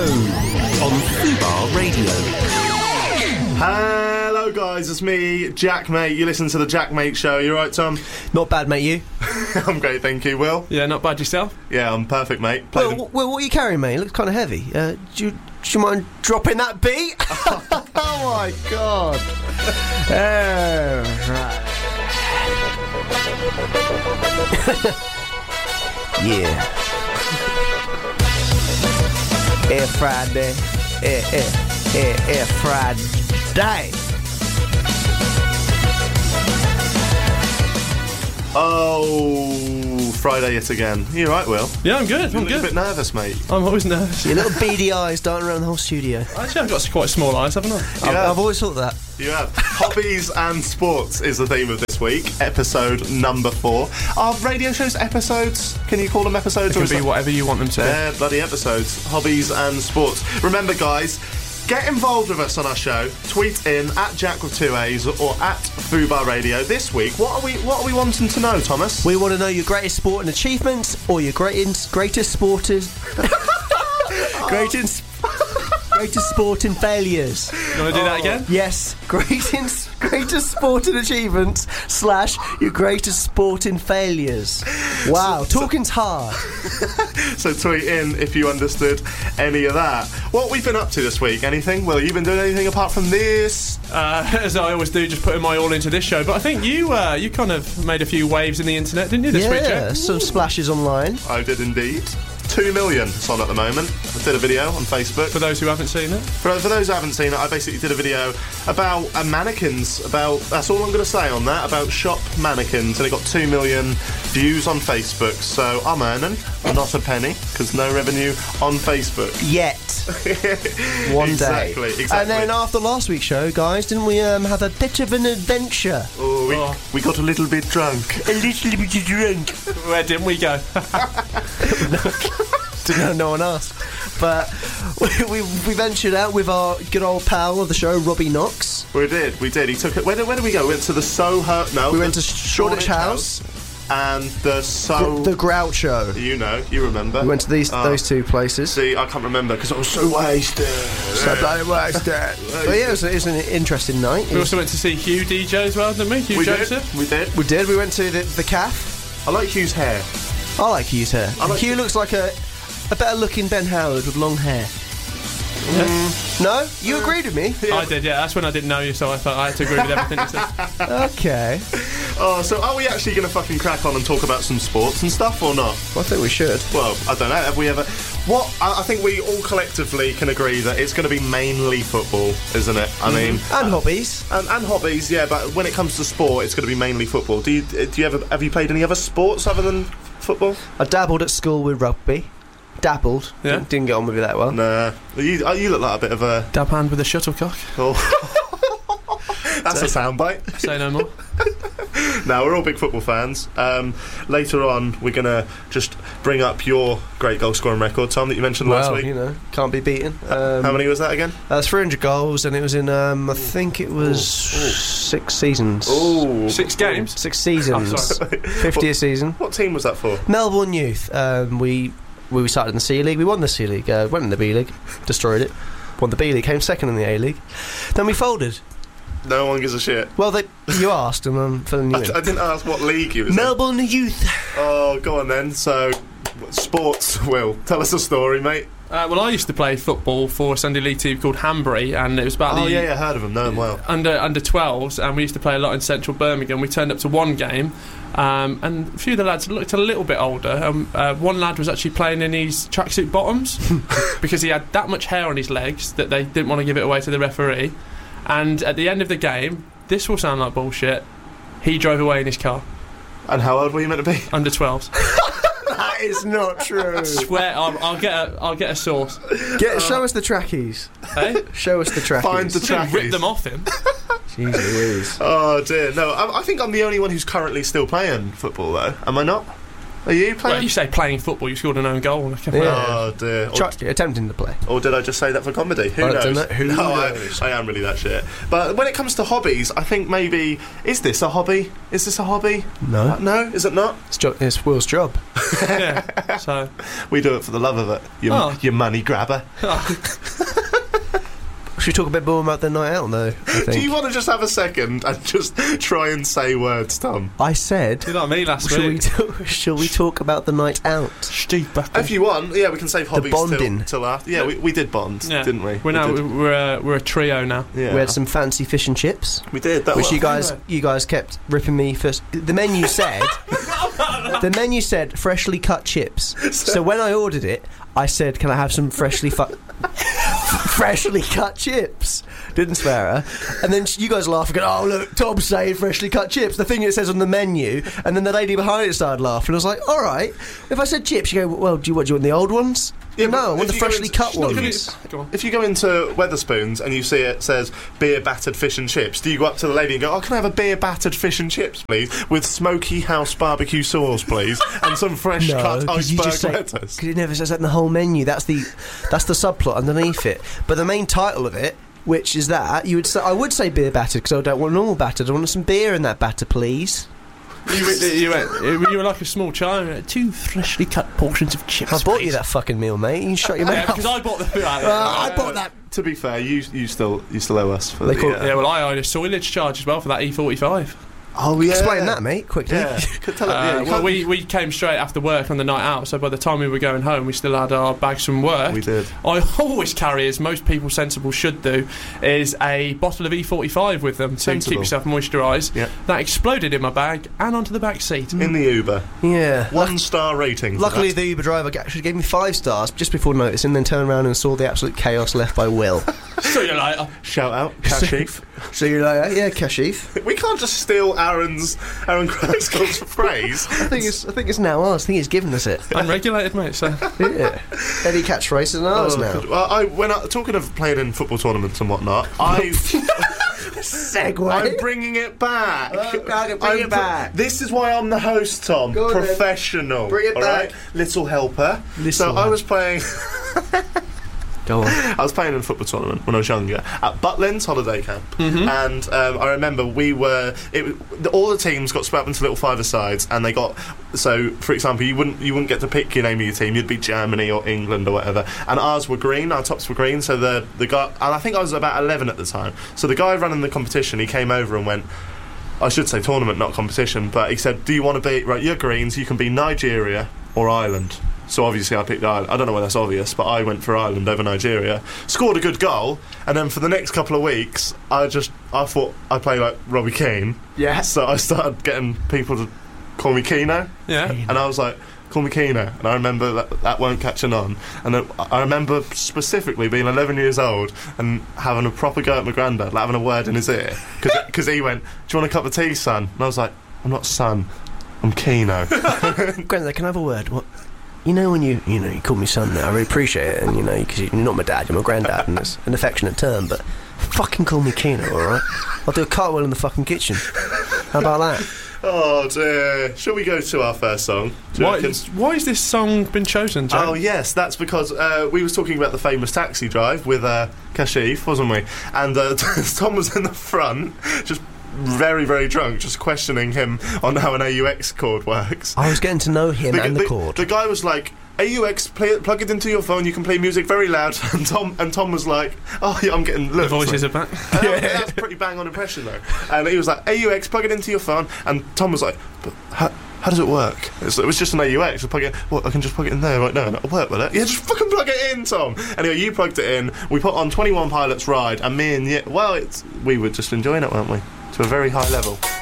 on Fubar Radio. Hello guys, it's me, Jack Mate. You listen to the Jack Mate Show. You right, Tom? Not bad, mate, you? I'm great, thank you. Will? Yeah, not bad yourself? Yeah, I'm perfect, mate. Well, what are you carrying, mate? It looks kind of heavy. Do you mind dropping that beat? Oh my god. Yeah. Air Friday. Air Friday. Oh, Friday yet again. You right, Will? Yeah, I'm good. I'm a bit nervous, mate. I'm always nervous. Your little beady eyes darting around the whole studio. Actually, I've got quite small eyes, haven't I? Yeah. I've always thought that. You have. Hobbies and sports is the theme of this week. Episode number 4. Are radio shows episodes? Can you call them episodes? It can be whatever you want them to be. They're bloody episodes. Hobbies and sports. Remember, guys, get involved with us on our show. Tweet in at Jack with 2 A's or at Fubar Radio. This week, what are we wanting to know, Thomas? We want to know your greatest sporting achievements or your greatest sporters. greatest sporting failures. You want to do that again? Yes, greatest sporting achievements / your greatest sporting failures. Wow, talking's hard. So tweet in if you understood any of that. What we've been up to this week? Anything? Well, you been doing anything apart from this? As I always do, just putting my all into this show. But I think you kind of made a few waves in the internet, didn't you, this week, Yeah, Jack? some splashes online. I did indeed. 2 million it's on at the moment. I did a video on Facebook. For those who haven't seen it. For those who haven't seen it, I basically did a video about mannequins. That's all I'm going to say on that, about shop mannequins, and it got 2 million views on Facebook. So I'm earning not a penny, because no revenue on Facebook. Yet. One Exactly. day. And then after last week's show, guys, didn't we have a bit of an adventure? We got a little bit drunk. A little bit drunk. Where didn't we go? No one asked. But we ventured out with our good old pal of the show, Robbie Knox. We did. He took it. Where did we go? We went to the Soho. No, We went to Shoreditch House and the the Groucho. You remember. We went to those two places. See, I can't remember because I was so wasted. But yeah, it was an interesting night. We also went to see Hugh DJ as well, didn't we? Hugh Joseph? We did. We did. We went to the CAF. I like Hugh's hair. I like Hugh's hair. Hugh looks like a better looking Ben Howard with long hair. No? You agreed with me? I did, yeah. That's when I didn't know you, so I thought I had to agree with everything you said. Okay. Oh, so are we actually going to fucking crack on and talk about some sports and stuff or not? Well, I think we should. Well, I don't know. Have we ever... I think we all collectively can agree that it's going to be mainly football, isn't it? I mean... And hobbies. And hobbies, yeah, but when it comes to sport, it's going to be mainly football. Have you played any other sports other than football? I dabbled at school with rugby. Dabbled. Yeah. Didn't get on with it that well. Nah. You look like a bit of a... Dab hand with a shuttlecock. Oh. That's a soundbite. Say no more. Now, we're all big football fans. Later on, we're going to just bring up your great goal scoring record, Tom, that you mentioned last week. Can't be beaten. How many was that again? 300 goals, and it was in, I think it was 6 seasons. Ooh. 6 games? 6 seasons. Oh, sorry. 50 a season. What team was that for? Melbourne Youth. We started in the C League. We won the C League. Went in the B League. Destroyed it. Won the B League. Came second in the A League. Then we folded. No one gives a shit. Well, you asked, and I'm filling you in. I didn't ask what league you was Melbourne Youth. Oh, go on then. So, sports, Will. Tell us a story, mate. Well, I used to play football for a Sunday league team called Hanbury, and it was about I heard of them. Know them well. Under 12s, and we used to play a lot in central Birmingham. We turned up to one game, and a few of the lads looked a little bit older. One lad was actually playing in his tracksuit bottoms because he had that much hair on his legs that they didn't want to give it away to the referee. And at the end of the game, this will sound like bullshit, he drove away in his car. And how old were you meant to be? Under 12s. That is not true. Swear, I'll get a source. Show us the trackies. Hey? Show us the trackies. Find the Didn't rip trackies. them off him. Jeez Louise. Oh dear. No, I think I'm the only one who's currently still playing football, though. Am I not? Are you Well, playing? you say playing football, you scored an own goal. Yeah. Oh dear. Attempting to play. Or did I just say that for comedy? Who I knows? don't know. Who No, knows? I am really that shit. But when it comes to hobbies, I think maybe... Is this a hobby? Is this a hobby? No. No? Is it not? It's Will's job. Yeah. So, We do it for the love of it. You money grabber. Should we talk a bit more about the night out, though? I think. Do you want to just have a second and just try and say words, Tom? I said... you know what I mean last week. Shall we talk about the night out? Steve Buckle. If you want, yeah, we can save hobbies bonding. till after. Yeah, we did bond, Yeah. didn't we? We're a trio now. Yeah. We had some fancy fish and chips, We did. That which was you guys kept ripping me first. The menu said... the menu said freshly cut chips. So when I ordered it, I said, can I have some freshly cut chips? Didn't swear her. And then you guys laugh and go, oh look, Tom's saying freshly cut chips, the thing it says on the menu. And then the lady behind it started laughing. I was like, alright, if I said chips, you go, well, do you want the old ones? Yeah, no, but I want if the you go freshly into- cut She's not ones. Go on. If you go into Weatherspoons and you see it says beer battered fish and chips, do you go up to the lady and go, oh, can I have a beer battered fish and chips, please, with smoky house barbecue sauce, please, and some fresh cut 'cause you just say, iceberg lettuce? because it never says that in the whole menu. That's the subplot underneath it. But the main title of it, which is that, I would say beer battered because I don't want normal battered. I want some beer in that batter, please. You were like a small child. You went, 2 freshly cut portions of chips. I bought you please." that fucking meal, mate. You can shut your Yeah, mouth. because I bought the. I bought that. To be fair, you still owe us for They the... call it- Yeah, well, I owed a soilage charge as well for that E45. Oh, yeah. Explain that, mate, quickly. Yeah. Could tell it, yeah, you Well, can't- we came straight after work on the night out, so by the time we were going home, we still had our bags from work. We did. I always carry, as most people sensible should do, is a bottle of E45 with them to Sensible. keep yourself moisturised. Yeah. That exploded in my bag and onto the back seat. In the Uber. Yeah. 1-star rating. for Luckily, that. the Uber driver actually gave me 5 stars just before noticing, then turned around and saw the absolute chaos left by Will. See you later. Shout out, Kashif. See you later. Yeah, Kashif. We can't just steal Aaron Cranscott's phrase. I think it's now ours. I think he's given us it. Unregulated, mate, so... Yeah. Eddie catchphrase is ours now. God. Well, talking of playing in football tournaments and whatnot, Segway. I'm bringing it back. Bring it back. This is why I'm the host, Tom. Go on then. Professional. Bring it all back. right? Little helper. Little I was playing. Go on. I was playing in a football tournament when I was younger at Butlins holiday camp, Mm-hmm. and I remember all the teams got split up into little 5-a-sides, and they got for example, you wouldn't get to pick your name of your team. You'd be Germany or England or whatever, and ours were green. Our tops were green. So the guy, and I think I was about 11 at the time. So the guy running the competition, he came over and went. I should say tournament, not competition, but he said, do you want to be, right, you're green, so you can be Nigeria or Ireland. So obviously I picked Ireland. I don't know whether that's obvious, but I went for Ireland over Nigeria. Scored a good goal, and then for the next couple of weeks, I thought I'd play like Robbie Keane. Yeah. So I started getting people to call me Keano, Yeah. and I was like, call me Keano. And I remember that weren't catching on. And then I remember specifically being 11 years old and having a proper go at my granddad, like having a word in his ear. Because he went, do you want a cup of tea, son? And I was like, I'm not son, I'm Keano. Granddad, can I have a word? What? You know when you call me son now, I really appreciate it, and because you're not my dad, you're my granddad, and it's an affectionate term, but fucking call me Keano, alright? I'll do a cartwheel in the fucking kitchen. How about that? Oh dear. Shall we go to our first song? Do you reckon? Why has this song been chosen, Jack? Oh yes, that's because we was talking about the famous taxi drive with Kashif, wasn't we? And Tom was in the front, just very, very drunk, just questioning him on how an AUX chord works. I was getting to know him and the chord. The guy was like, AUX, plug it into your phone, you can play music very loud. And Tom was like, oh yeah, I'm getting The looked. voices are back. That's a pretty bang on impression though. And he was like, AUX, plug it into your phone. And Tom was like, but how does it work? It was just an AUX. Plug it. Well, I can just plug it in there right now and it'll work with it. Yeah, just fucking plug it in, Tom. Anyway, you plugged it in. We put on 21 Pilots Ride, and me and we were just enjoying it, weren't we? To a very high level.